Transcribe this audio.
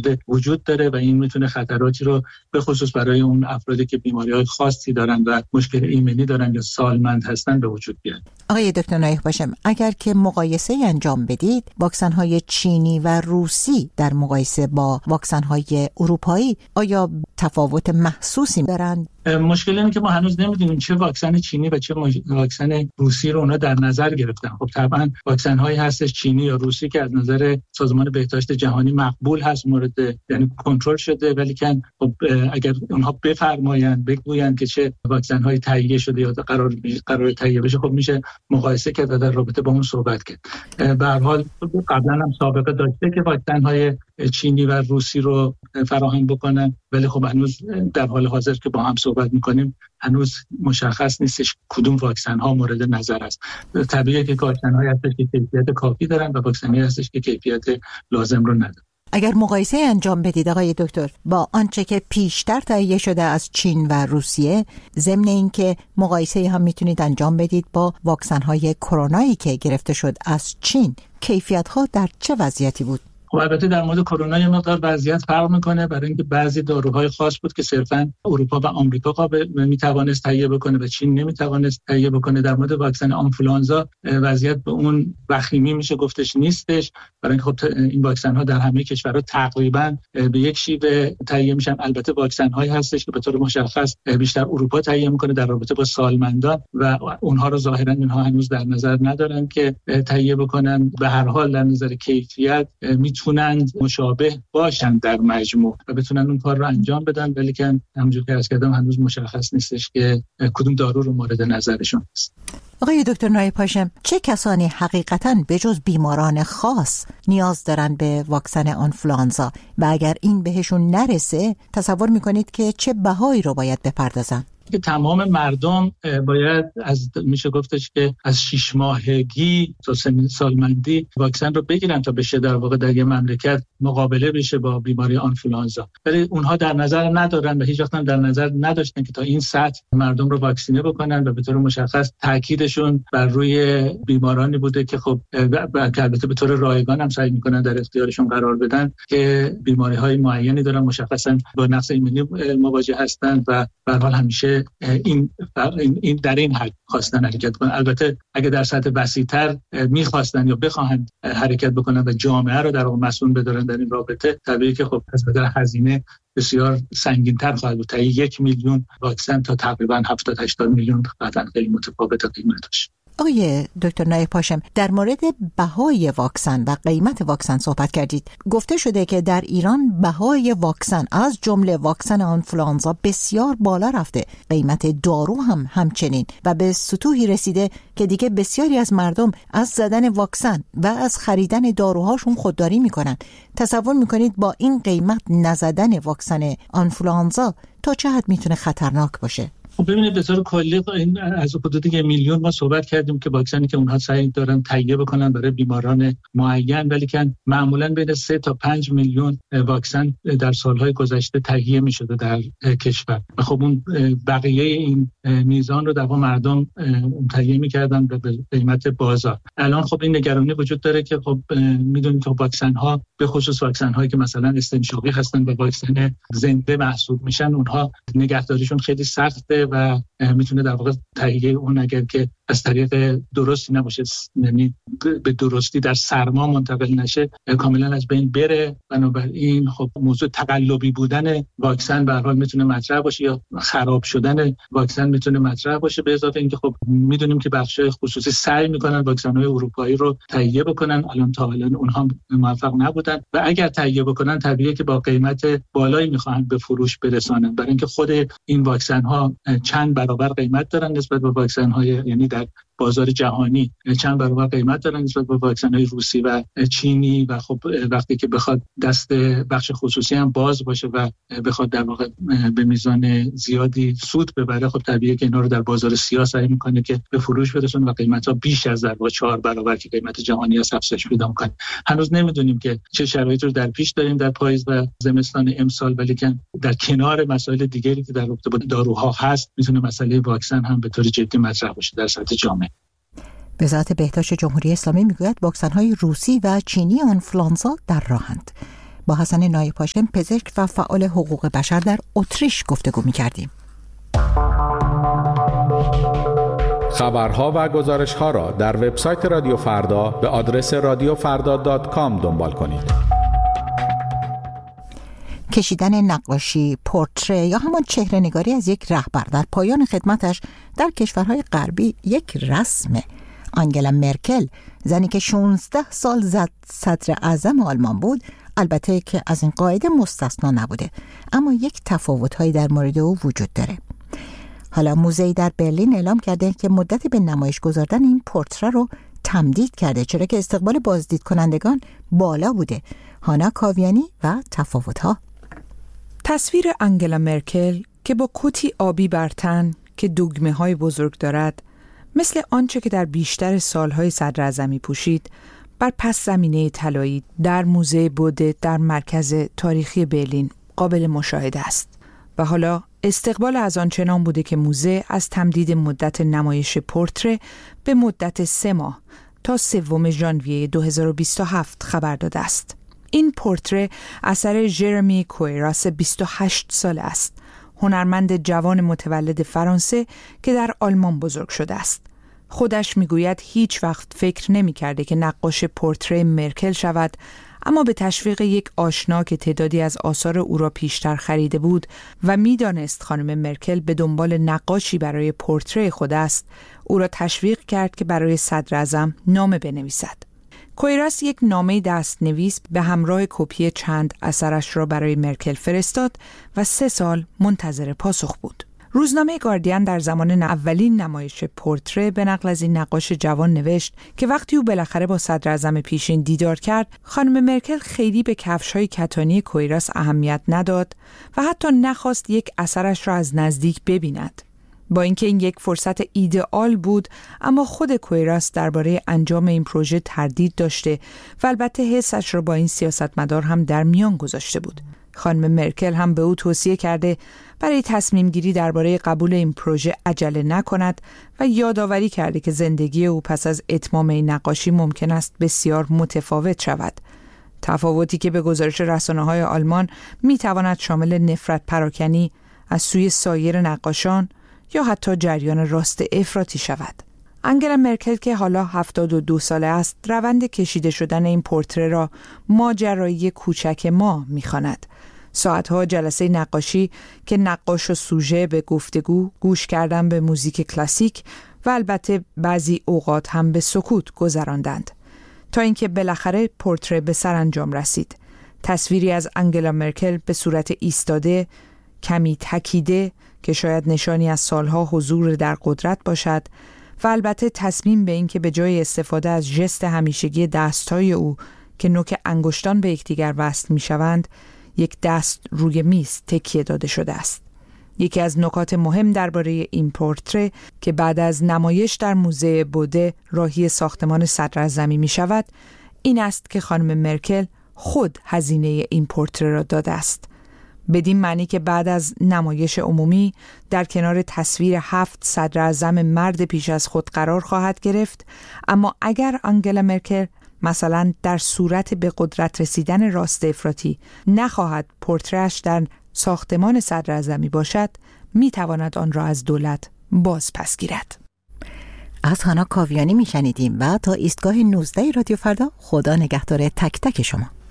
افزوده وجود داره و این میتونه خطراتی رو به خصوص برای اون افرادی که بیماری‌های خاصی دارن و مشکل ایمنی دارن یا سالمند هستن به وجود بیاره. آقای دکتر نایح پاشم، اگر که مقایسه انجام بدید واکسن‌های چینی و روسی در مقایسه با واکسن‌های اروپایی، آیا تفاوت محسوسی دارند؟ مشکل اینه که ما هنوز نمیدونیم چه واکسن چینی و چه واکسن روسی رو اونا در نظر گرفتن. خب طبعا واکسن هایی هستش چینی یا روسی که از نظر سازمان بهداشت جهانی مقبول هست، یعنی کنترل شده، ولی که خب اگر اونها بفرمایند بگویند که چه واکسن هایی تهیه شده یا قرار تهیه بشه، خب میشه مقایسه کرد و در رابطه با اون صحبت کرد. به هر حال قبلا هم سابقه داشته که واکسن های چینی و روسی رو فراهم بکنن، ولی خب هنوز در حال حاضر که با هم صحبت میکنیم هنوز مشخص نیستش کدوم واکسن ها مورد نظر است. طبیعیه که واکسن هایی هستش که کیفیت کافی دارن و واکسن هایی هستش که کیفیت لازم رو ندارن. اگر مقایسه انجام بدید آقای دکتر با آنچه که پیشتر تهیه شده از چین و روسیه، ضمن اینکه مقایسه هم میتونید انجام بدید با واکسن های کرونایی که گرفته شد از چین، کیفیت ها در چه وضعیتی بود؟ خب البته در مورد کرونا یه مقدار وضعیت فرق میکنه، برای اینکه بعضی داروهای خاص بود که صرفاً اروپا و آمریکا میتوانست تهیه بکنه و چین نمیتوانست تهیه بکنه. در مورد واکسن آنفولانزا وضعیت به اون وخیمی میشه گفتش نیستش، برای اینکه خب این واکسن ها در همه کشورها تقریباً به یک شیوه تهیه میشن. البته واکسن هایی هستش که به طور مشخص بیشتر اروپا تهیه میکنه در رابطه با سالمندان و اونها رو ظاهراً اینها هنوز در نظر ندارن که تهیه بکنن. به هر حال در نظر کیفیت میتونند مشابه باشند در مجموع و بتونن اون کار رو انجام بدن، ولی که همونجور که عرض کردم هنوز مشخص نیستش که کدوم دارو رو مورد نظرشون است. آقای دکتر نایح پاشم، چه کسانی حقیقتاً به جز بیماران خاص نیاز دارن به واکسن آنفولانزا و اگر این بهشون نرسه تصور میکنید که چه بهایی رو باید بپردازن؟ که تمام مردم باید میشه گفتش که از 6 ماهگی تا سالمندی واکسن رو بگیرن تا بشه در واقع در یه مملکت مقابله بشه با بیماری آنفولانزا، ولی اونها در نظر ندارن و هیچ وقت هم در نظر نداشتن که تا این سطح مردم رو واکسینه بکنن و به طور مشخص تاکیدشون بر روی بیمارانی بوده که خب البته به طور رایگان هم سعی میکنن در اختیارشون قرار بدن که بیماری‌های معینی دارن، مشخصا با نقص ایمنی مواجه هستن و به هر حال همیشه این در این حد خواستن حرکت کنن. البته اگه در سطح وسیع‌تر می‌خواستن یا بخواهند حرکت بکنن و جامعه رو در واقع مسئول بدارن در این رابطه، طبیعیه که خب از نظر هزینه بسیار سنگین‌تر خواهد بود. تا 1 میلیون واکسن تا تقریباً 70-80 میلیون قطعاً خیلی متفاوت قیمتش. آقای دکتر نایح پاشم، در مورد بهای واکسن و قیمت واکسن صحبت کردید. گفته شده که در ایران بهای واکسن از جمله واکسن آنفولانزا بسیار بالا رفته، قیمت دارو هم همچنین و به سطوحی رسیده که دیگه بسیاری از مردم از زدن واکسن و از خریدن داروهاشون خودداری میکنن. تصور میکنید با این قیمت نزدن واکسن آنفولانزا تا چه حد میتونه خطرناک باشه؟ خب ببینید به طور کلی این از حدود 1 میلیون ما صحبت کردیم که واکسنی که اونها سعی دارن تهیه بکنن برای بیماران معین، ولی که معمولاً بین 3 تا 5 میلیون واکسن در سالهای گذشته تهیه می‌شده در کشور و خب اون بقیه این میزان رو در واقع مردم تهیه می‌کردن به قیمت بازار. الان خب این نگرانی وجود داره که خب می‌دونید که واکسن‌ها به خصوص واکسن‌هایی که مثلا استنشاقی هستن و واکسن زنده محسوب میشن، اونها نگهداریشون خیلی سخته و میتونه در واقع تهیه اون اگر که از طریق درستی نباشه، یعنی به درستی در سرما منتقل نشه، کاملا از بین بره. بنابراین خب موضوع تقلبی بودن واکسن به هر حال میتونه مطرح باشه یا خراب شدن واکسن میتونه مطرح باشه. به اضافه اینکه خب میدونیم که بخش‌های خصوصی سعی میکنن واکسن‌های اروپایی رو تهیه بکنن، الان تا الان اونها موفق نبودن و اگر تهیه بکنن طبیعیه که با قیمت بالایی میخوان به فروش برسانن، برای اینکه خود این واکسن‌ها چند برابر قیمت دارن نسبت به واکسن‌های، یعنی در بازار جهانی چند برابر قیمت دارن نسبت به واکسن‌های روسی و چینی و خب وقتی که بخواد دست بخش خصوصی هم باز باشه و بخواد در واقع به میزان زیادی سود ببره، خب طبیعیه که اینا رو در بازار سیاه سعی میکنه که به فروش برسونه و قیمت‌ها بیش از در واقع 4 برابر که قیمت جهانی است افزایش پیدا می‌کنه. هنوز نمیدونیم که چه شرایطی رو در پیش داریم در پاییز و زمستان امسال، ولی که در کنار مسائل دیگری که در رابطه با داروها هست میتونه مسئله واکسن هم به طور جدی مطرح بشه در سطح جامعه. وزارت بهداشت جمهوری اسلامی میگوید واکسن‌های روسی و چینی آنفولانزا در راهند. با حسن نایب هاشم، پزشک و فعال حقوق بشر در اتریش گفتگو می‌کردیم. خبرها و گزارش‌ها را در وبسایت رادیو فردا به آدرس radiofarda.com دنبال کنید. کشیدن نقاشی، پورتره یا همان چهره‌نگاری از یک رهبر در پایان خدمتش در کشورهای غربی یک رسمه. آنگلا مرکل، زنی که 16 سال صدر اعظم آلمان بود، البته که از این قاعده مستثنا نبوده، اما یک تفاوت‌هایی در مورد او وجود داره. حالا موزه‌ای در برلین اعلام کرده که مدت به نمایش گذاردن این پورتره رو تمدید کرده، چرا که استقبال بازدید کنندگان بالا بوده. هانا کاویانی و تفاوت‌ها. تصویر آنگلا مرکل که با کتی آبی بر تن که دگمه‌های بزرگ دارد، مثل آنچه که در بیشتر سالهای صدراعظمی پوشید، بر پس زمینه طلایی در موزه بوده در مرکز تاریخی برلین قابل مشاهده است. و حالا استقبال از آن چنان بوده که موزه از تمدید مدت نمایش پورتره به مدت 3 ماه تا 3 ژانویه 2027 خبر داده است. این پورتره اثر ژرمی کویراس 28 ساله است، هنرمند جوان متولد فرانسه که در آلمان بزرگ شده است. خودش میگوید هیچ وقت فکر نمی کرده که نقاش پورتره مرکل شود، اما به تشویق یک آشنا که تعدادی از آثار او را پیشتر خریده بود و میدانست خانم مرکل به دنبال نقاشی برای پورتره خود است، او را تشویق کرد که برای صدراعظم نامه بنویسد. کویراس یک نامه دستنویس به همراه کپی چند اثرش را برای مرکل فرستاد و 3 سال منتظر پاسخ بود. روزنامه گاردین در زمان اولین نمایش پورتره به نقل از این نقاش جوان نوشت که وقتی او بالاخره با صدراعظم پیشین دیدار کرد، خانم مرکل خیلی به کفش‌های کتانی کویراس اهمیت نداد و حتی نخواست یک اثرش را از نزدیک ببیند. با اینکه این یک فرصت ایدئال بود، اما خود کویراس درباره انجام این پروژه تردید داشته و البته حسش را با این سیاستمدار هم در میان گذاشته بود. خانم مرکل هم به او توصیه کرده برای تصمیم گیری درباره قبول این پروژه عجله نکند و یادآوری کرده که زندگی او پس از اتمام این نقاشی ممکن است بسیار متفاوت شود. تفاوتی که به گزارش رسانه‌های آلمان میتواند شامل نفرت پراکنی از سوی سایر نقاشان یا حتی جریان راست افراطی شود. آنگلا مرکل که حالا 72 ساله است، روند کشیده شدن این پورتره را ماجرایی کوچک ما می‌خواند. ساعتها جلسه نقاشی که نقاش و سوژه به گفتگو، گوش کردن به موزیک کلاسیک و البته بعضی اوقات هم به سکوت گذراندند تا اینکه بالاخره پورتره به سرانجام رسید. تصویری از آنگلا مرکل به صورت ایستاده، کمی تکیده که شاید نشانی از سالها حضور در قدرت باشد و البته تصمیم به این که به جای استفاده از ژست همیشگی دستهای او که نوک انگشتان به یکدیگر وصل می‌شوند، یک دست روی میز تکیه داده شده است. یکی از نکات مهم درباره این پورتره که بعد از نمایش در موزه بوده راهی ساختمان صدراعظمی می‌شود، این است که خانم مرکل خود هزینه این پورتره را داده است. بدین معنی که بعد از نمایش عمومی در کنار تصویر 7 صدراعظم مرد پیش از خود قرار خواهد گرفت، اما اگر آنگلا مرکل مثلا در صورت به قدرت رسیدن راست افراطی نخواهد پورتره‌اش در ساختمان صدراعظمی باشد، میتواند آن را از دولت باز پس گیرد. از هانا کاویانی میشنیدیم و تا ایستگاه 19 رادیو فردا، خدا نگهدار تک تک شما.